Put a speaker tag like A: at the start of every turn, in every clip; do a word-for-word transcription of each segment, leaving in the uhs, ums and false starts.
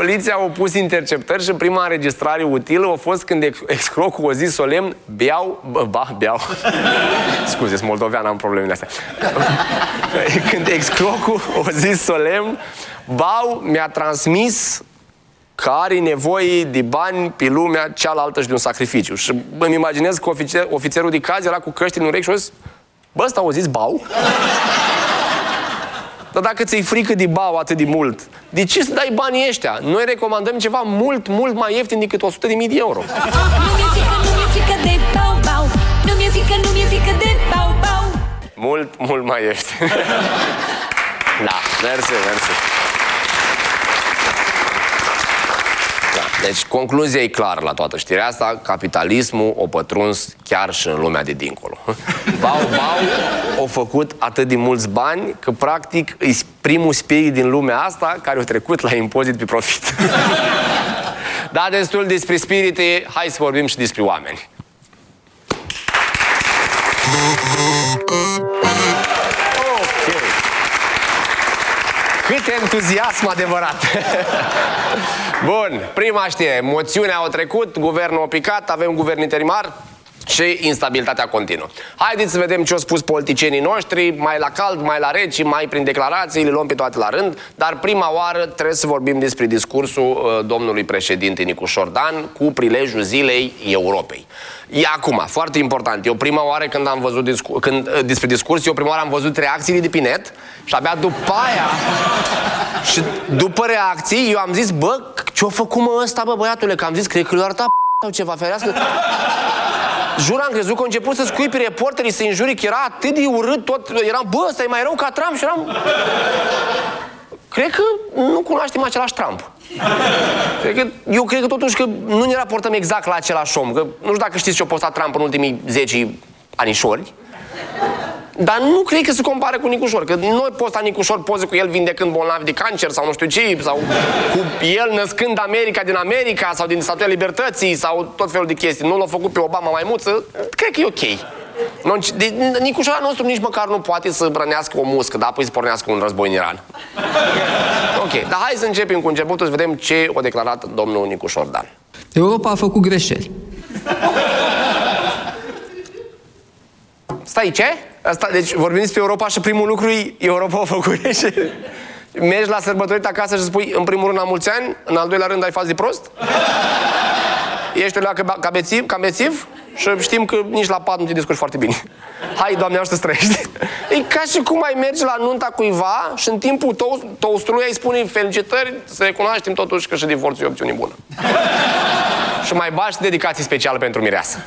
A: Poliția a opus interceptări și prima înregistrare utilă a fost când excrocul o zis solemn: beau, ba, beau. Scuze, sunt moldovean, am problemele astea. Când excrocul o zis solemn: bau, mi-a transmis că are nevoie de bani pe lumea cealaltă și de un sacrificiu. Și îmi imaginez că ofițer, ofițerul de caz era cu căștile în urechi și a zis: bă, ăsta o zis bau? Dar dacă ți-i frică de bau atât de mult, de ce să dai banii ăștia? Noi recomandăm ceva mult, mult mai ieftin decât o sută de mii de euro.
B: Nu mi-e frică, nu mi-e frică de bau, bau. Nu mi-e frică, nu mi-e frică de bau, bau.
A: Mult, mult mai ieftin. Da, mersi, mersi. Da, deci concluzia e clară la toată știrea asta: capitalismul o pătruns chiar și în lumea de dincolo. Bau, bau a făcut atât de mulți bani că practic e primul spirit din lumea asta care a trecut la impozit pe profit. Da, destul despre spirite, hai să vorbim și despre oameni. Ok. Cât entuziasm adevărat! Bun, prima știre. Moțiunea au trecut, guvernul a picat, avem guvern interimar și instabilitatea continuă. Haideți să vedem ce au spus politicienii noștri, mai la cald, mai la reci, mai prin declarații, le luăm pe toate la rând, dar prima oară trebuie să vorbim despre discursul uh, domnului președinte Nicușor Dan cu prilejul Zilei Europei. E acum, foarte important, eu prima oară când am văzut discur când, uh, despre discurs, eu prima oară am văzut reacțiile de pe net și abia după aia și după reacții eu am zis: bă, ce-o făcut mă ăsta, bă, băiatule, că am zis, cred că l-a arătat sau ceva, ferească. Jur, am crezut că a început să scuipi reporterii, să înjuri, că era atât de urât tot. Eram, bă, ăsta e mai rău ca Trump și eram... Cred că nu cunoaștem același Trump. Cred că, eu cred că totuși că nu ne raportăm exact la același om. Că nu știu dacă știți ce a postat Trump în ultimii zece anișori. Dar nu cred că se compară cu Nicușor. Că noi posta Nicușor poze cu el vindecând bolnavi de cancer sau nu știu ce, sau cu el născând America din America sau din Statuia Libertății sau tot felul de chestii. Nu l-a făcut pe Obama maimuță. Cred că e ok. Nicușor nostru nici măcar nu poate să brănească o muscă, dar apoi să pornească un război în Iran. Ok, dar hai să începem cu începutul, să vedem ce a declarat domnul Nicușor Dan.
C: Europa a făcut greșeli.
A: Stai, ce? Asta, deci vorbim despre Europa și primul lucru e Europa a făcut greșeli. Mergi la sărbătorit acasă și spui în primul rând la mulți ani, în al doilea rând ai faz de prost? Ești la cabețiv, cabețiv și știm că nici la pat nu te descurci foarte bine. Hai, Doamne, ajută să trăiești. E ca și cum ai merge la nunta cuiva și în timpul toastului ai spune felicitări, să recunoaștem totuși că și divorțul e o opțiune bună. Și mai bași dedicații speciale pentru mireasă.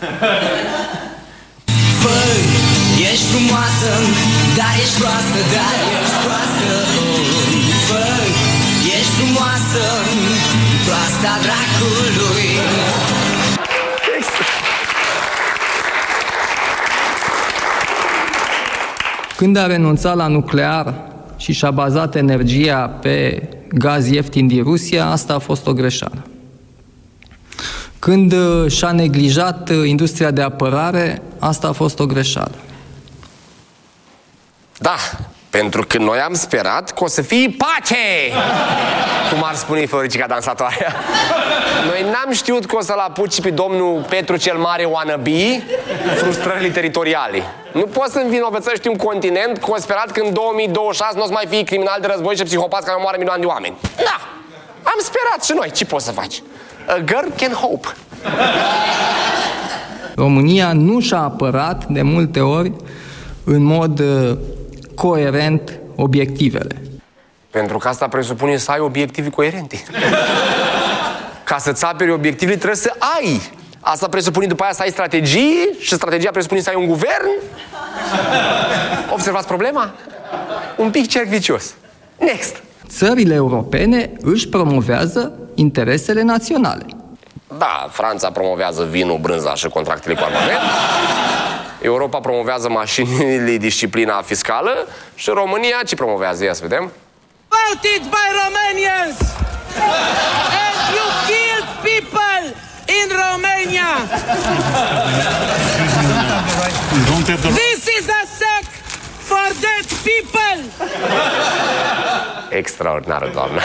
D: Băi, ești frumoasă, dar ești proastă, dar ești proastă. Băi, ești frumoasă, proasta dracului.
C: Când a renunțat la nuclear și și-a bazat energia pe gaz ieftin din Rusia, asta a fost o greșeală. Când și-a neglijat industria de apărare, asta a fost o greșeală.
A: Da, pentru că noi am sperat că o să fie pace! Cum ar spune Floricica dansatoarea. Noi n-am știut că o să-l apuci pe domnul Petru cel Mare wannabe frustrările teritoriale. Nu poți să învinovățești un continent că o sperat că în două mii douăzeci și șase nu o să mai fie criminal de război și psihopați care omoară milioane de oameni. Da! Am sperat și noi. Ce poți să faci? A girl can hope.
C: România nu și-a apărat de multe ori în mod uh, coerent obiectivele.
A: Pentru că asta presupune să ai obiective coerente. Ca să-ți aperi obiectivele trebuie să ai. Asta presupune după aia să ai strategii și strategia presupune să ai un guvern. Observați problema? Un pic cerc vicios. Next.
C: Țările europene își promovează interesele naționale.
A: Da, Franța promovează vinul, brânza și contractele cu armament. Europa promovează mașinile, disciplina fiscală. Și România ce promovează? Ia să vedem.
E: Voted by Romanians! And you killed people in Romania! This is a sack for dead people!
A: Extraordinară, doamnă.